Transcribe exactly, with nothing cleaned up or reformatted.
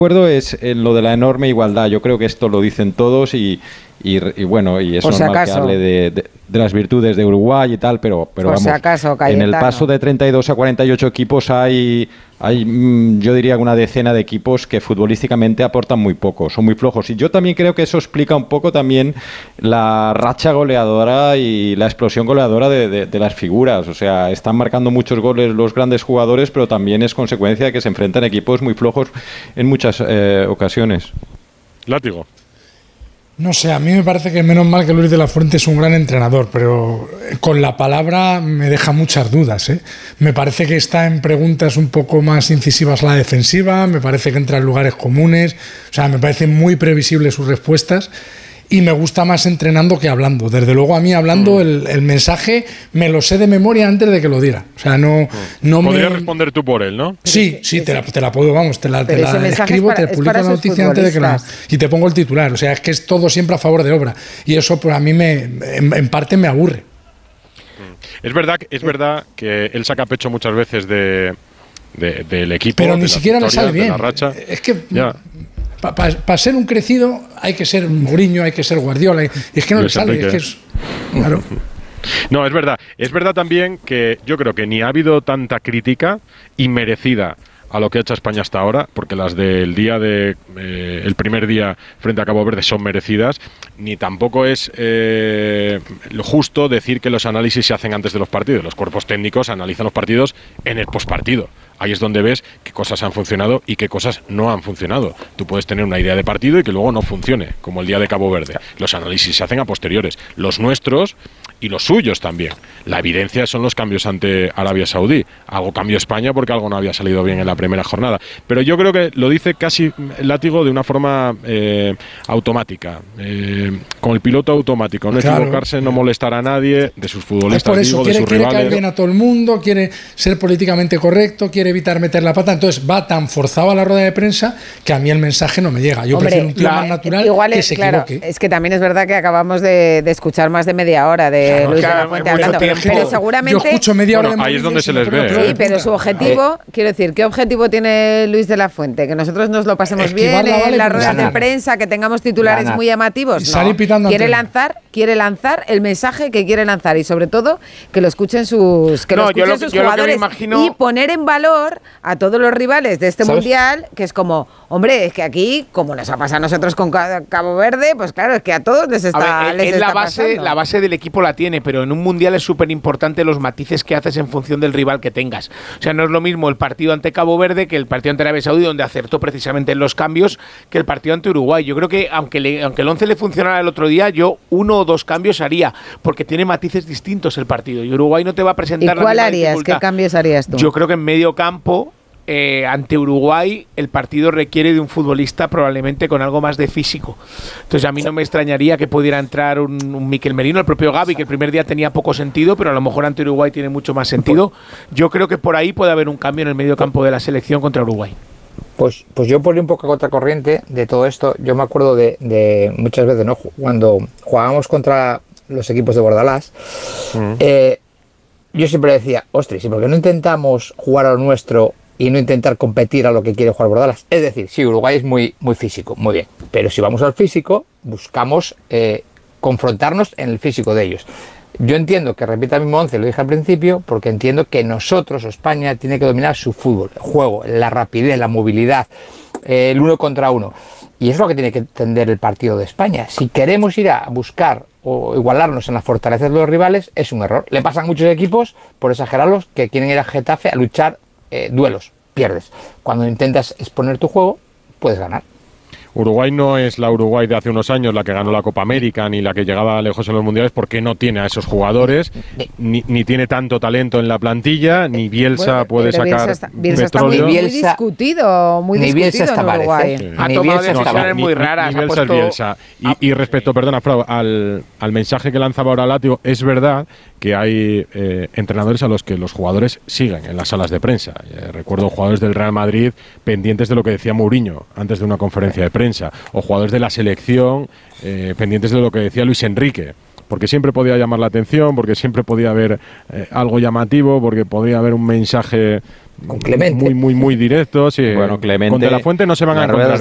acuerdo es en lo de la enorme igualdad. Yo creo que esto lo dicen todos y, y, y bueno, y es Por si normal acaso. que hable de, de, de las virtudes de Uruguay y tal, pero, pero Por vamos, si acaso, en Cayetano. el paso de treinta y dos a cuarenta y ocho equipos hay, hay mm, yo diría una decena de equipos que futbolísticamente aportan muy poco, son muy flojos. Y yo también creo que eso explica un poco también la racha goleadora y la explosión goleadora de, de, de las figuras. O sea, están marcando muchos goles los grandes jugadores, pero también es consecuencia de que se enfrentan equipos muy flojos en muchas eh, ocasiones. Látigo. No sé, a mí me parece que menos mal que Luis de la Fuente es un gran entrenador, pero con la palabra me deja muchas dudas, ¿eh? Me parece que está en preguntas un poco más incisivas la defensiva, me parece que entra en lugares comunes, o sea, me parecen muy previsibles sus respuestas y me gusta más entrenando que hablando. Desde luego a mí hablando mm. el, el mensaje me lo sé de memoria antes de que lo diga. O sea, no, no Podrías me... responder tú por él, ¿no? Sí, sí, te la, te la puedo, vamos, te la, te la escribo, para, te publico la noticia antes de que la... Y te pongo el titular. O sea, es que es todo siempre a favor de obra. Y eso pues, a mí me, en, en parte me aburre. Es verdad, es verdad que él saca pecho muchas veces de, de, del equipo. Pero ni de siquiera le sale bien. La racha. Es que... Ya. Para pa, pa ser un crecido hay que ser Mourinho, hay que ser Guardiola. Y es que no le sale, es que es... Claro. No, es verdad. Es verdad también que yo creo que ni ha habido tanta crítica inmerecida a lo que ha hecho España hasta ahora, porque las del día de eh, el primer día frente a Cabo Verde son merecidas, ni tampoco es eh, lo justo decir que los análisis se hacen antes de los partidos. Los cuerpos técnicos analizan los partidos en el postpartido. Ahí es donde ves qué cosas han funcionado y qué cosas no han funcionado. Tú puedes tener una idea de partido y que luego no funcione, como el día de Cabo Verde. Los análisis se hacen a posteriores. Los nuestros y los suyos también. La evidencia son los cambios ante Arabia Saudí. Algo cambió España porque algo no había salido bien en la primera jornada. Pero yo creo que lo dice casi Látigo de una forma eh, automática, eh, con el piloto automático. No claro. equivocarse, no molestar a nadie, de sus futbolistas, es por eso, digo, quiere, de sus quiere rivales. caer bien a todo el mundo, quiere ser políticamente correcto, quiere evitar meter la pata, entonces va tan forzado a la rueda de prensa que a mí el mensaje no me llega. Yo Hombre, prefiero un tío la, más natural igual que es, se claro, equivoque. Es que también es verdad que acabamos de, de escuchar más de media hora de claro, Luis claro, de la Fuente mucho hablando, tiempo. pero seguramente... Yo escucho media hora bueno, de ahí es donde se les ve. Sí, pero su objetivo, eh. quiero decir, ¿qué objetivo tiene Luis de la Fuente? Que nosotros nos lo pasemos bien en vale, las ruedas de prensa, que tengamos titulares ganar. muy llamativos. No. Quiere lanzar, quiere lanzar el mensaje que quiere lanzar y sobre todo que lo escuchen sus, que no, lo escuchen lo, sus jugadores imagino... y poner en valor a todos los rivales de este ¿Sabes? mundial, que es como, hombre, es que aquí, como nos ha pasado a nosotros con Cabo Verde, pues claro, es que a todos les está, a ver, les es está la base, pasando. La base del equipo la tiene, pero en un mundial es súper importante los matices que haces en función del rival que tengas. O sea, no es lo mismo el partido ante Cabo Verde que el partido ante Arabia Saudí, donde acertó precisamente en los cambios, que el partido ante Uruguay. Yo creo que aunque, le, aunque el once le funcionara el otro día, yo uno o dos cambios haría, porque tiene matices distintos el partido. Y Uruguay no te va a presentar ¿Y cuál la harías? dificultad. ¿Qué cambios harías tú? Yo creo que en medio campo, eh, ante Uruguay, el partido requiere de un futbolista probablemente con algo más de físico. Entonces a mí no me extrañaría que pudiera entrar un, un Mikel Merino, el propio Gavi, que el primer día tenía poco sentido, pero a lo mejor ante Uruguay tiene mucho más sentido. Yo creo que por ahí puede haber un cambio en el medio campo de la selección contra Uruguay. Pues, pues yo por ir un poco a contracorriente de todo esto, yo me acuerdo de, de muchas veces, ¿no? Cuando jugábamos contra los equipos de Bordalás, mm. eh, yo siempre decía, ostras, ¿y por qué no intentamos jugar a lo nuestro y no intentar competir a lo que quiere jugar Bordalás? Es decir, sí, Uruguay es muy, muy físico, muy bien, pero si vamos al físico, buscamos eh, confrontarnos en el físico de ellos. Yo entiendo que repita el mismo once, lo dije al principio, porque entiendo que nosotros, España, tiene que dominar su fútbol, el juego, la rapidez, la movilidad, eh, el uno contra uno. Y eso es lo que tiene que entender el partido de España. Si queremos ir a buscar o igualarnos en las fortalezas de los rivales, es un error. Le pasan a muchos equipos, por exagerarlos, que quieren ir a Getafe a luchar eh, duelos, pierdes. Cuando intentas exponer tu juego, puedes ganar. Uruguay no es la Uruguay de hace unos años, la que ganó la Copa América, ni la que llegaba lejos en los mundiales, porque no tiene a esos jugadores, ni, ni tiene tanto talento en la plantilla, ni Bielsa bueno, puede sacar Bielsa está, Bielsa petróleo. Está muy, muy discutido, muy ni discutido Bielsa en Uruguay. Sí. Ha ni tomado Bielsa decisiones muy raras. Ni, ni Bielsa puesto... es Bielsa. Y, y respecto, perdona, Frau, al, al mensaje que lanzaba ahora Látigo, es verdad que hay eh, entrenadores a los que los jugadores siguen en las salas de prensa. Eh, recuerdo jugadores del Real Madrid pendientes de lo que decía Mourinho antes de una conferencia de prensa, o jugadores de la selección eh, pendientes de lo que decía Luis Enrique. porque siempre podía llamar la atención, porque siempre podía haber eh, algo llamativo, porque podía haber un mensaje con Clemente. muy, muy, muy directo. Sí. Bueno, Clemente, con De la Fuente no se van a encontrar